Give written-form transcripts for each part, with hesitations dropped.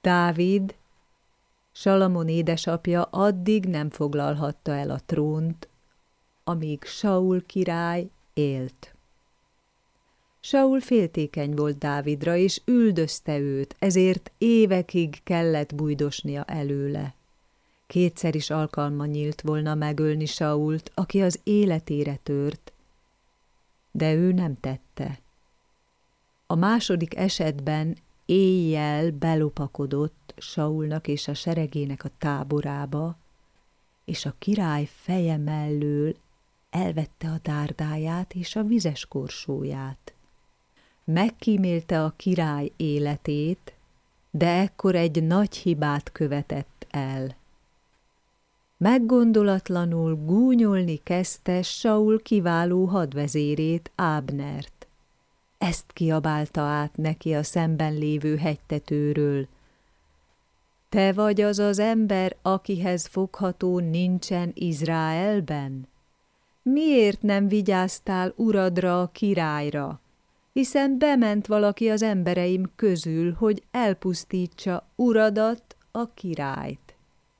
Dávid, Salamon édesapja addig nem foglalhatta el a trónt, amíg Saul király élt. Saul féltékeny volt Dávidra, és üldözte őt, ezért évekig kellett bújdosnia előle. Kétszer is alkalma nyílt volna megölni Sault, aki az életére tört, de ő nem tette. A második esetben éjjel belopakodott Saulnak és a seregének a táborába, és a király feje mellől elvette a dárdáját és a vizes korsóját. Megkímélte a király életét, de ekkor egy nagy hibát követett el. Meggondolatlanul gúnyolni kezdte Saul kiváló hadvezérét, Ábnert. Ezt kiabálta át neki a szemben lévő hegytetőről. Te vagy az az ember, akihez fogható nincsen Izraelben? Miért nem vigyáztál uradra, a királyra? Hiszen bement valaki az embereim közül, hogy elpusztítsa uradat, a királyt.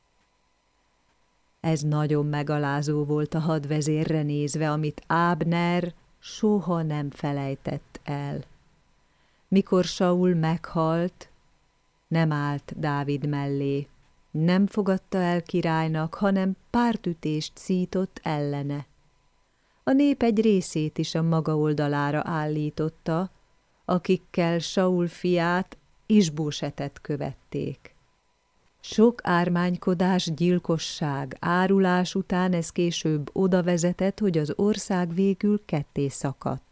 Ez nagyon megalázó volt a hadvezérre nézve, amit Ábner soha nem felejtett el. Mikor Saul meghalt, nem állt Dávid mellé, nem fogadta el királynak, hanem pártütést szított ellene. A nép egy részét is a maga oldalára állította, akikkel Saul fiát, Isbósetet követték. Sok ármánykodás, gyilkosság, árulás után ez később oda vezetett, hogy az ország végül ketté szakadt.